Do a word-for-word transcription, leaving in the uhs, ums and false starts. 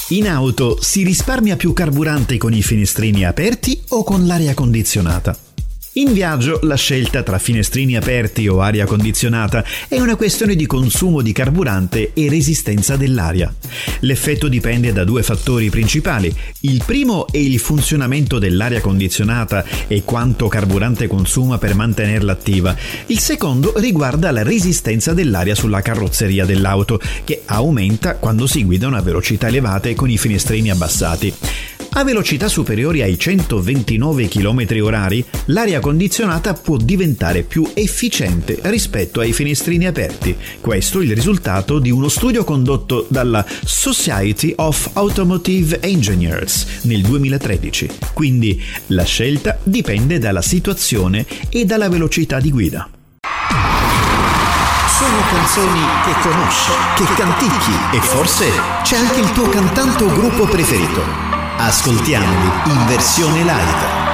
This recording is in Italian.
In auto si risparmia più carburante con i finestrini aperti o con l'aria condizionata? In viaggio la scelta tra finestrini aperti o aria condizionata è una questione di consumo di carburante e resistenza dell'aria. L'effetto dipende da due fattori principali. Il primo è il funzionamento dell'aria condizionata e quanto carburante consuma per mantenerla attiva. Il secondo riguarda la resistenza dell'aria sulla carrozzeria dell'auto, che aumenta quando si guidano a velocità elevate con i finestrini abbassati. A velocità superiori ai centoventinove chilometri orari, l'aria condizionata può diventare più efficiente rispetto ai finestrini aperti. Questo è il risultato di uno studio condotto dalla Society of Automotive Engineers nel duemilatredici. Quindi la scelta dipende dalla situazione e dalla velocità di guida. Sono canzoni che conosci, che canticchi e forse c'è anche il tuo cantante o gruppo preferito. Ascoltiamoli in versione live.